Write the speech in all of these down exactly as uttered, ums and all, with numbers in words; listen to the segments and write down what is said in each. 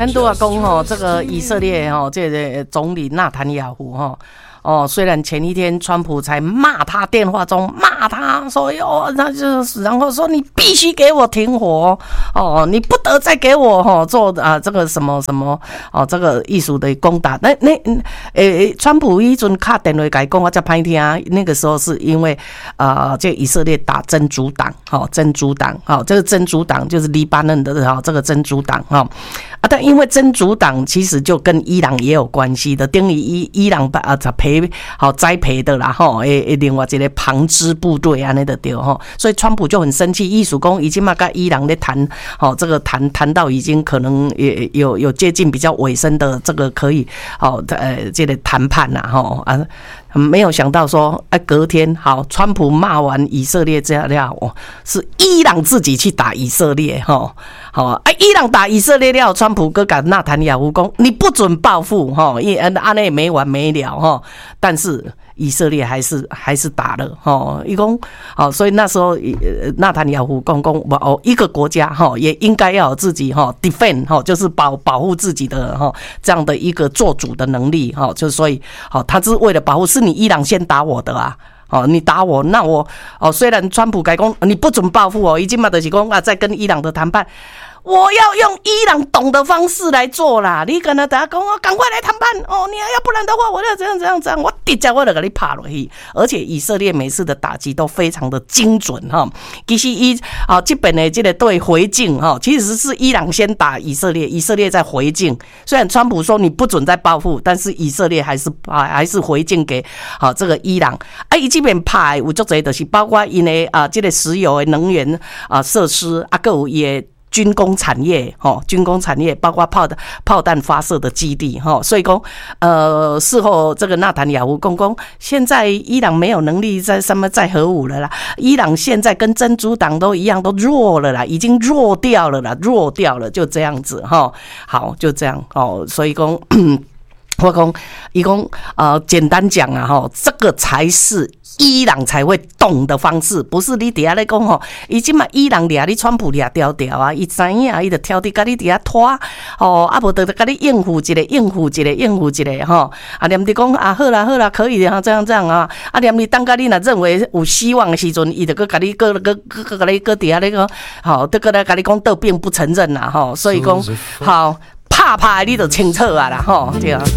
咱都要讲吼，这个以色列吼，这个总理纳坦雅胡吼。哦，虽然前一天川普才骂他，电话中骂他说哦，那就是然后说你必须给我停火哦，你不得再给我哈、哦、做啊这个什么什么哦这个艺术的攻打。那那诶，川普一阵卡电话改讲我才歹听，那个时候是因为啊、呃，这以色列打真主党，好、哦、真主党，好、哦、这个真主党就是黎巴嫩的哈、哦、这个真主党哈、哦、啊，但因为真主党其实就跟伊朗也有关系的，等于伊伊朗啊陪。好栽培的啦吼，诶诶，另外一个旁支部队安尼的对吼，所以川普就很生气，意思讲已经嘛跟伊朗在谈，好这个谈谈到已经可能也有有接近比较尾声的这个可以好呃这个谈判啦吼啊。没有想到说，哎，隔天好，川普骂完以色列这样了，是伊朗自己去打以色列，哈，好，哎，伊朗打以色列了，川普哥跟纳坦雅胡讲，你不准报复，哈，因为安内没完没了，哈，但是以色列还是还是打了，哈，一共，好，所以那时候纳坦雅胡讲讲，哦，一个国家哈也应该要有自己哈 defend 哈，就是保保护自己的哈这样的一个做主的能力，哈，就所以好，他是为了保护是。你伊朗先打我的啊，哦，你打我，那我哦，虽然川普改讲你不准报复哦，已经嘛就是讲啊，在跟伊朗的谈判。我要用伊朗懂的方式来做啦！你跟他大家讲哦，赶快来谈判哦！你要不然的话，我要这样这样这样，我直接我就给你拍落去。而且以色列每次的打击都非常的精准哈。其实伊啊这边的这个对回敬哈，其实是伊朗先打以色列，以色列在回敬。虽然川普说你不准再报复，但是以色列还是啊还是回敬给啊这个伊朗。啊，伊这边拍有足侪就是包括因的啊这个石油的能源啊设施啊，各有也。军工产业，哈，军工产业包括炮的炮弹发射的基地，哈，所以说，呃，事后这个纳坦雅胡公公，现在伊朗没有能力在上面再核武了啦，伊朗现在跟真主党都一样，都弱了啦，已经弱掉了啦，弱掉了，就这样子，哈，好，就这样，哦，所以说。我讲，伊讲，呃，简单讲啊，吼，这个才是伊朗才会懂的方式，不是你底下咧讲吼，伊即嘛伊朗掠你川普掠条条啊，伊知影，伊就挑伫甲你底下拖，吼，啊无得甲你应付一个，应付一个，应付一个，吼，啊念伫讲啊，好啦好啦，可以的，这样这样啊，啊念伫当甲你若认为有希望的时阵，伊就搁甲你搁搁搁甲你搁底下咧讲，吼，得搁来甲你讲得病不承认啦，吼，所以讲好。怕怕你就清楚啊啦吼，对啊。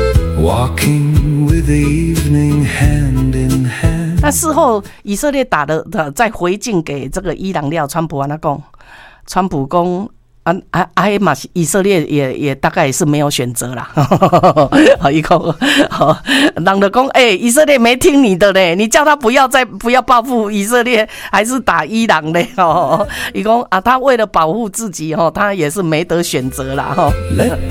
那事后以色列打的再回敬给这个伊朗料，川普安那讲，川普讲。啊啊啊！嘛，以色列也也大概也是没有选择啦。好，一个好，人就讲，哎、欸，以色列没听你的嘞，你叫他不要再不要报复以色列，还是打伊朗嘞？哦，伊讲啊，他为了保护自己，哈，他也是没得选择啦，哈。Let